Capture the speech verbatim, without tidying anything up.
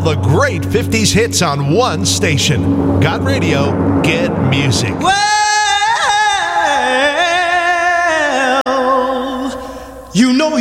the great fifties hits on one station. Got Radio, get music. Well, you know